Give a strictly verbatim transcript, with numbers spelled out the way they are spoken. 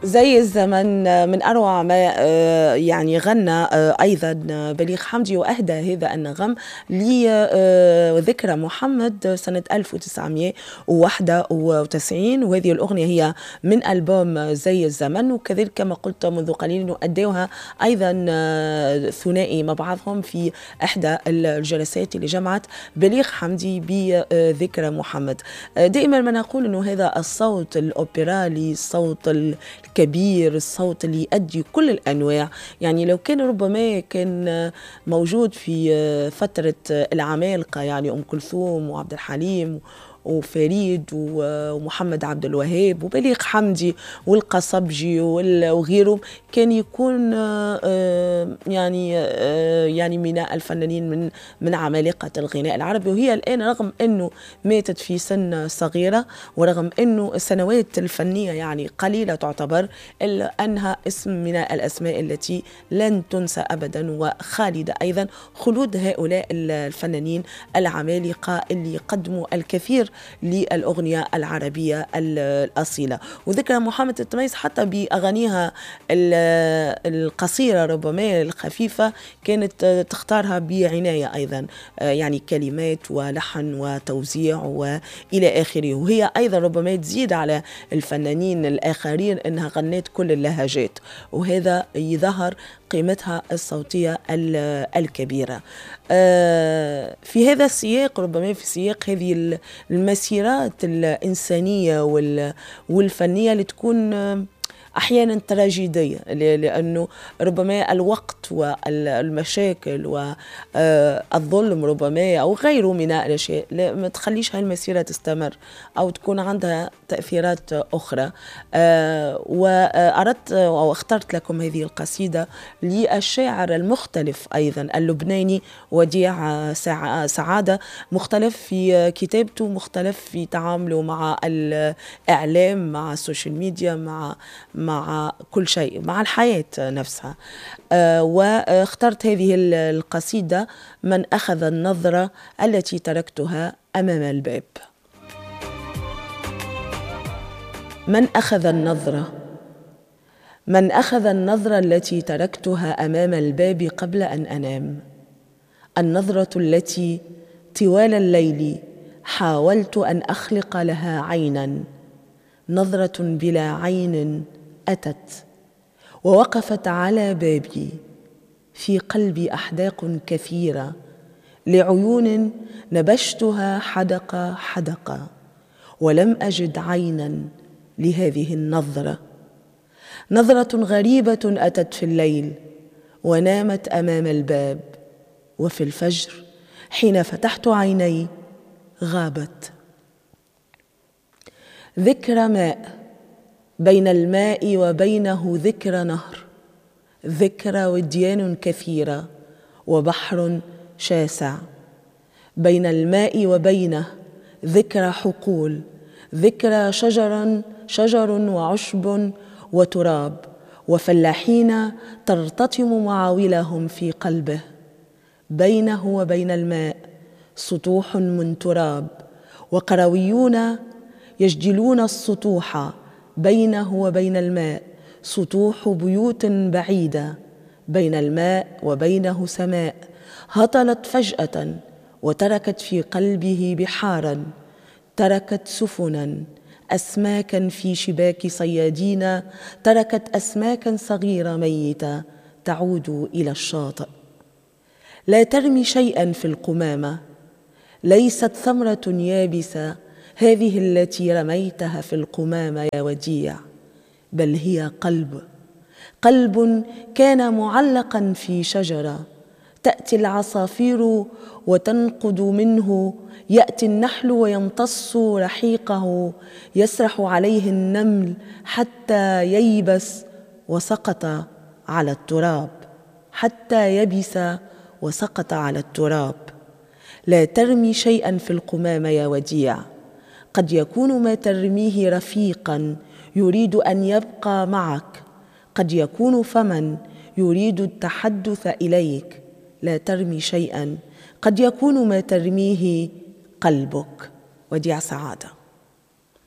زي الزمن من أروع ما يعني غنى أيضا بليغ حمدي، وأهدى هذا النغم لذكرى محمد سنة ألف وتسعمئة وواحد وتسعين، وهذه الأغنية هي من ألبوم زي الزمن. وكذلك كما قلت منذ قليل أدوها أيضا ثنائي مع بعضهم في إحدى الجلسات اللي جمعت بليغ حمدي بذكرى محمد. دائما ما نقول أنه هذا الصوت الأوبرالي، الصوت الكبير، الصوت اللي يؤدي كل الأنواع، يعني لو كان ربما كان موجود في فترة العمالقة، يعني أم كلثوم وعبد الحليم وفريد ومحمد عبد الوهاب وبليغ حمدي والقصبجي وغيرهم، كان يكون يعني يعني من الفنانين من من عمالقة الغناء العربي. وهي الآن رغم أنه ماتت في سن صغيرة، ورغم أنه السنوات الفنية يعني قليلة تعتبر، إلا أنها اسم من الأسماء التي لن تنسى أبدا وخالدة أيضا خلود هؤلاء الفنانين العمالقة اللي قدموا الكثير للأغنية العربية الأصيلة. وذكرى محمد تتميز حتى بأغانيها القصيرة ربما الخفيفة، كانت تختارها بعناية أيضا، يعني كلمات ولحن وتوزيع وإلى آخره. وهي أيضا ربما تزيد على الفنانين الآخرين أنها غنت كل اللهجات، وهذا يظهر قيمتها الصوتية الكبيرة. في هذا السياق، ربما في سياق هذه المسيرات الإنسانية والفنية اللي تكون أحيانا تراجيدية، لأنه ربما الوقت والمشاكل والظلم ربما أو غيره من الأشياء ما تخليش هالمسيرة تستمر أو تكون عندها تأثيرات أخرى. وأردت أو اخترت لكم هذه القصيدة للشاعر المختلف أيضا اللبناني وديع سعادة، مختلف في كتابته، مختلف في تعامله مع الإعلام، مع السوشيال ميديا، مع مع كل شيء، مع الحياة نفسها. آه واخترت هذه القصيدة من أخذ النظرة التي تركتها أمام الباب. من أخذ النظرة من أخذ النظرة التي تركتها أمام الباب قبل أن أنام، النظرة التي طوال الليل حاولت أن أخلق لها عينا، نظرة بلا عين أتت ووقفت على بابي، في قلبي أحداق كثيرة لعيون نبشتها حدقة حدقة، ولم أجد عينا لهذه النظرة. نظرة غريبة أتت في الليل ونامت أمام الباب، وفي الفجر حين فتحت عيني غابت. ذكرى ماء، بين الماء وبينه ذكرى نهر، ذكرى وديان كثيرة وبحر شاسع، بين الماء وبينه ذكرى حقول، ذكرى شجر شجر وعشب وتراب، وفلاحين ترتطم معاولهم في قلبه، بينه وبين الماء سطوح من تراب، وقرويون يجدلون السطوح، بينه وبين الماء سطوح بيوت بعيدة، بين الماء وبينه سماء هطلت فجأة وتركت في قلبه بحارا، تركت سفنا أسماكا في شباك صيادين، تركت أسماكا صغيرة ميتة تعود إلى الشاطئ. لا ترمي شيئا في القمامة، ليست ثمرة يابسة هذه التي رميتها في القمامة يا وديع، بل هي قلب، قلب كان معلقا في شجرة، تأتي العصافير وتنقد منه، يأتي النحل ويمتص رحيقه، يسرح عليه النمل حتى ييبس وسقط على التراب، حتى يبس وسقط على التراب. لا ترمي شيئا في القمامة يا وديع، قد يكون ما ترميه رفيقا يريد أن يبقى معك، قد يكون فمن يريد التحدث إليك. لا ترمي شيئا، قد يكون ما ترميه قلبك. وديع سعادة.